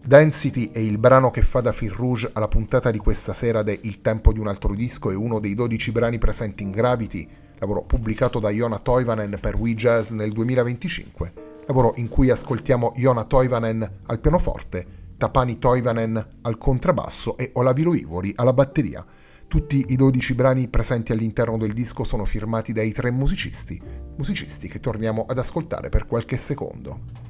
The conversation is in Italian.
Density è il brano che fa da fil rouge alla puntata di questa sera de Il tempo di un altro disco e uno dei 12 brani presenti in Gravity, lavoro pubblicato da Joona Toivonen per We Jazz nel 2025, lavoro in cui ascoltiamo Joona Toivonen al pianoforte, Tapani Toivonen al contrabbasso e Olavi Loivori alla batteria. Tutti i 12 brani presenti all'interno del disco sono firmati dai tre musicisti che torniamo ad ascoltare per qualche secondo.